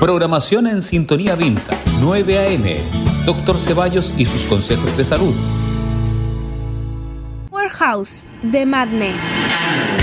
Programación en Sintonía Vinta, 9 a.m. Dr. Ceballos y sus consejos de salud. Warehouse de Madness.